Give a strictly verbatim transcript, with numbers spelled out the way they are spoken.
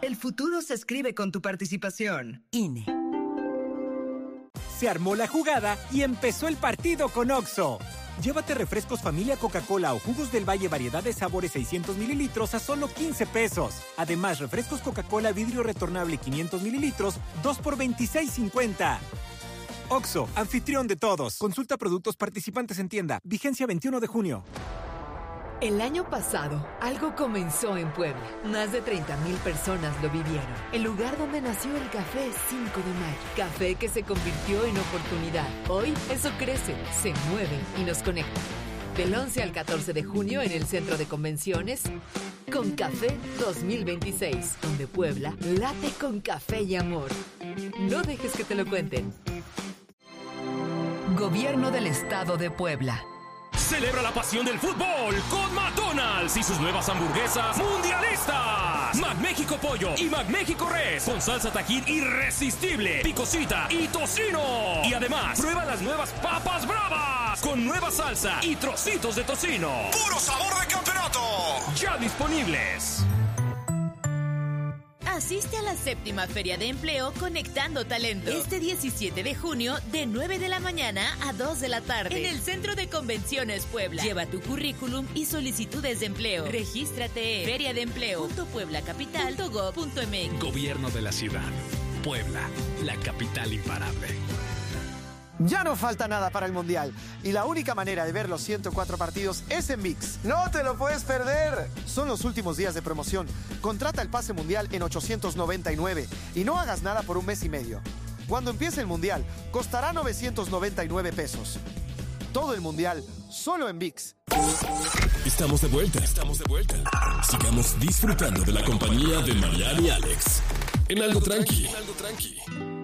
El futuro se escribe con tu participación. I N E. Se armó la jugada y empezó el partido con Oxxo. Llévate refrescos familia Coca-Cola o jugos del Valle variedad de sabores seiscientos mililitros a solo quince pesos. Además, refrescos Coca-Cola vidrio retornable quinientos mililitros, dos por veintiséis cincuenta. Oxxo, anfitrión de todos. Consulta productos participantes en tienda. Vigencia veintiuno de junio. El año pasado, algo comenzó en Puebla. Más de treinta mil personas lo vivieron. El lugar donde nació el café cinco de mayo. Café que se convirtió en oportunidad. Hoy, eso crece, se mueve y nos conecta. Del once al catorce de junio en el Centro de Convenciones, Con Café dos mil veintiséis, donde Puebla late con café y amor. No dejes que te lo cuenten. Gobierno del Estado de Puebla. Celebra la pasión del fútbol con McDonald's y sus nuevas hamburguesas mundialistas. McMéxico Pollo y McMéxico Res con salsa Tajín irresistible, picosita y tocino. Y además, prueba las nuevas papas bravas con nueva salsa y trocitos de tocino. ¡Puro sabor de campeonato! Ya disponibles. Asiste a la séptima Feria de Empleo Conectando Talento. Este diecisiete de junio, de nueve de la mañana a dos de la tarde. En el Centro de Convenciones Puebla. Lleva tu currículum y solicitudes de empleo. Regístrate en feria de empleo punto puebla capital punto gob punto m x. Gobierno de la ciudad. Puebla, la capital imparable. Ya no falta nada para el Mundial y la única manera de ver los ciento cuatro partidos es en ViX. ¡No te lo puedes perder! Son los últimos días de promoción. Contrata el pase Mundial en ochocientos noventa y nueve y no hagas nada por un mes y medio. Cuando empiece el Mundial, costará novecientos noventa y nueve pesos. Todo el Mundial, solo en ViX. Estamos de vuelta, estamos de vuelta. Sigamos disfrutando de la compañía de Mariana y Alex. En algo tranqui. En algo tranqui.